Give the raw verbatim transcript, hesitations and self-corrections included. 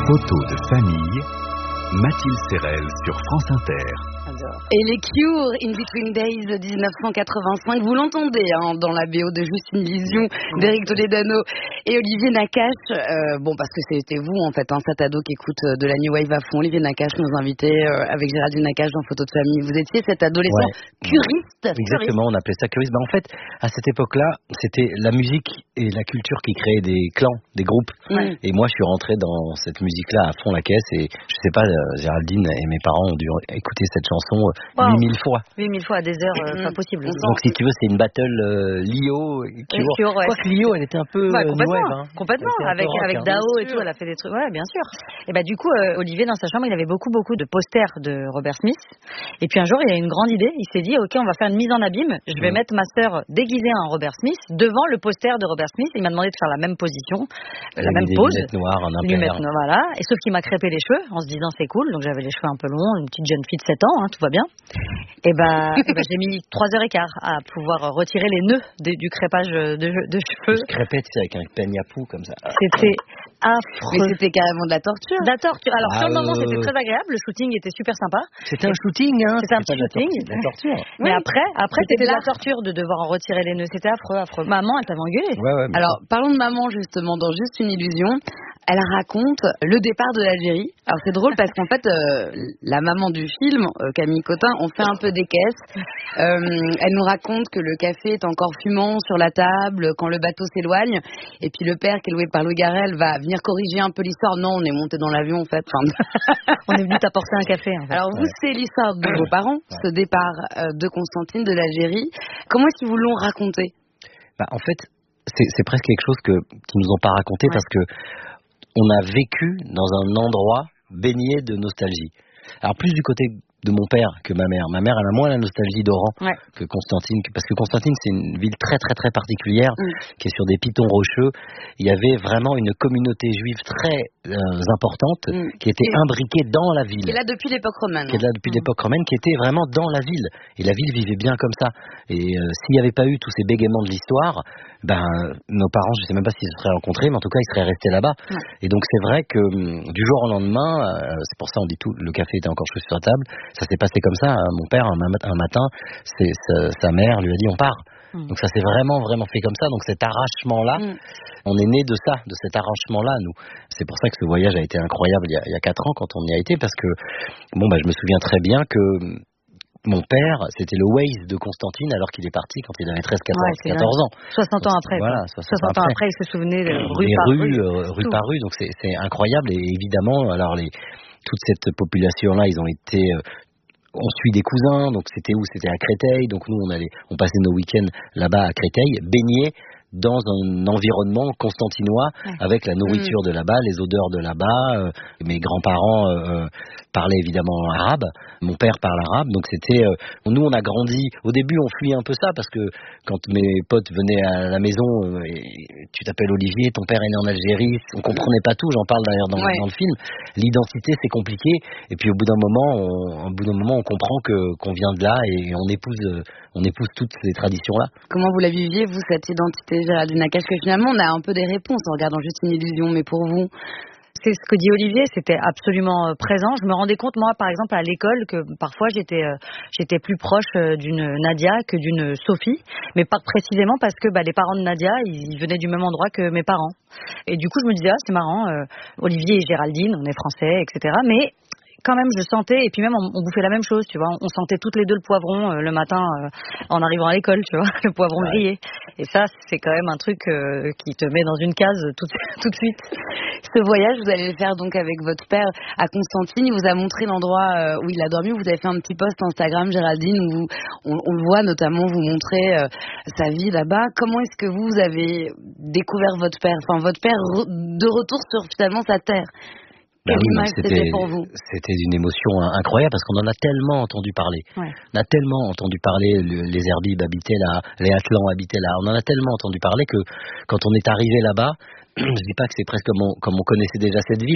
Photos de famille, Mathilde Serrel sur France Inter. Et les Cure, In Between Days de dix-neuf cent quatre-vingt-cinq, vous l'entendez hein, dans la B O de Juste une illusion d'Éric Toledano et Olivier Nakache. Euh, bon, parce que c'était vous en fait, un hein, cet ado qui écoute de la New Wave à fond. Olivier Nakache nous invitait euh, avec Géraldine Nakache dans Photos de famille. Vous étiez cet adolescent ouais. curiste. Exactement, on appelait ça curiste. Ben, en fait, à cette époque-là, c'était la musique et la culture qui créaient des clans, des groupes. Ouais. Et moi, je suis rentré dans cette musique-là à fond la caisse. Et je sais pas, euh, Géraldine et mes parents ont dû écouter cette chanson wow. huit mille fois. huit mille fois à des heures, euh, mmh. pas possible. Donc si tu veux, c'est une battle euh, Lio. Cure, ouais. Quoi que Lio, elle était un peu ouais, complètement, wave, hein. complètement. Avec rock, avec hein, Dao et tout, elle a fait des trucs. Ouais, bien sûr. Et bah du coup, euh, Olivier dans sa chambre, il avait beaucoup beaucoup de posters de Robert Smith. Et puis un jour, il a eu une grande idée. Il s'est dit, ok, on va faire une mise en abîme. Je vais mmh. mettre ma sœur déguisée en Robert Smith devant le poster de Robert Smith. Il m'a demandé de faire la même position, elle la même pose. Lunettes noires, un lunettes noires, voilà. Et sauf qu'il m'a crêpé les cheveux en se disant c'est cool. Donc j'avais les cheveux un peu longs, une petite jeune fille de sept ans, hein, tout va bien. Et bah, et bah j'ai mis trois heures et quart à pouvoir retirer les nœuds de, du crépage de, de cheveux. Je crêpais, tu sais, avec un peigne à poux comme ça. C'était affreux. Mais c'était carrément de la torture. De la torture. Alors ah, sur le moment, euh... c'était très agréable. Le shooting était super sympa. C'était un shooting, hein. C'était un petit shooting. De la torture. Mais oui. après, après c'était de la torture de devoir en retirer les nœuds. C'était affreux, affreux. Maman, elle t'avait engueulé. Ouais, ouais, alors, parlons de maman justement dans Juste une illusion. Elle raconte le départ de l'Algérie. Alors c'est drôle parce qu'en fait, euh, la maman du film, euh, Camille Cotin, on fait un peu des caisses. Euh, elle nous raconte que le café est encore fumant sur la table quand le bateau s'éloigne. Et puis le père, qui est loué par Louis Garrel, va venir corriger un peu l'histoire. Non, on est monté dans l'avion en fait. Enfin, on est venu t'apporter un café. En fait. Alors vous, ouais. c'est l'histoire de vos parents, ouais. ce départ euh, de Constantine de l'Algérie. Comment est-ce qu'ils vous l'ont raconté? Bah, en fait, c'est, c'est presque quelque chose que, qu'ils nous ont pas raconté ouais. parce que on a vécu dans un endroit baigné de nostalgie. Alors plus du côté de mon père que ma mère. Ma mère, elle a moins la nostalgie d'Oran ouais. que Constantine, parce que Constantine, c'est une ville très très très particulière, mm. qui est sur des pitons rocheux. Il y avait vraiment une communauté juive très euh, importante, mm. qui était et imbriquée dans la ville. Qui est là depuis l'époque romaine. Qui est là depuis mm. l'époque romaine, qui était vraiment dans la ville. Et la ville vivait bien comme ça. Et euh, s'il n'y avait pas eu tous ces bégaiements de l'histoire, ben, nos parents, je ne sais même pas s'ils se seraient rencontrés, mais en tout cas, ils seraient restés là-bas. Ouais. Et donc, c'est vrai que du jour au lendemain, euh, c'est pour ça on dit tout, le café était encore chaud sur la table. Ça s'est passé comme ça. Mon père, un, un matin, c'est, sa, sa mère lui a dit on part. Mmh. Donc ça s'est vraiment, vraiment fait comme ça. Donc cet arrachement-là, mmh. on est né de ça, de cet arrachement-là, nous. C'est pour ça que ce voyage a été incroyable il y a, il y a quatre ans quand on y a été, parce que, bon, bah, je me souviens très bien que mon père, c'était le Waze de Constantine alors qu'il est parti quand il avait treize quatorze ans. soixante ans après. Voilà, soixante, soixante ans après, il se souvenait de rue les par rues, rue. Euh, rue par rue, donc c'est, c'est incroyable. Et évidemment, alors les, toute cette population-là, ils ont été... Euh, on suit des cousins, donc c'était où? C'était à Créteil, donc nous on allait, on passait nos week-ends là-bas à Créteil, baignés dans un environnement constantinois, ouais. avec la nourriture mmh. de là-bas, les odeurs de là-bas. Euh, mes grands-parents euh, parlaient évidemment arabe, mon père parle arabe, donc c'était... Euh, nous, on a grandi... Au début, on fuyait un peu ça, parce que quand mes potes venaient à la maison, euh, et tu t'appelles Olivier, ton père est né en Algérie, on comprenait pas tout, j'en parle d'ailleurs dans, ouais. dans le film. L'identité, c'est compliqué, et puis au bout d'un moment, on, au bout d'un moment, on comprend que, qu'on vient de là, et on épouse... Euh, on épouse toutes ces traditions-là. Comment vous la viviez, vous, cette identité, Géraldine Nakache? Que finalement, on a un peu des réponses en regardant Juste une illusion, mais pour vous? C'est ce que dit Olivier, c'était absolument présent. Je me rendais compte, moi, par exemple, à l'école, que parfois j'étais, euh, j'étais plus proche d'une Nadia que d'une Sophie, mais pas précisément parce que bah, les parents de Nadia, ils venaient du même endroit que mes parents. Et du coup, je me disais, ah, c'est marrant, euh, Olivier et Géraldine, on est français, et cetera. Mais quand même, je sentais, et puis même, on, on bouffait la même chose, tu vois. On sentait toutes les deux le poivron euh, le matin euh, en arrivant à l'école, tu vois, le poivron ouais. grillé. Et ça, c'est quand même un truc euh, qui te met dans une case tout, tout de suite. Ce voyage, vous allez le faire donc avec votre père à Constantine. Il vous a montré l'endroit euh, où il a dormi. Vous avez fait un petit post Instagram, Géraldine, où vous, on, on le voit notamment vous montrer euh, sa vie là-bas. Comment est-ce que vous, vous avez découvert votre père, enfin votre père re- de retour sur finalement sa terre? Ben oui, image c'était, c'était pour vous? C'était une émotion incroyable parce qu'on en a tellement entendu parler. Ouais. On a tellement entendu parler, le, les Herbibes habitaient là, les Atlans habitaient là. On en a tellement entendu parler que quand on est arrivé là-bas, je dis pas que c'est presque comme on, comme on connaissait déjà cette ville,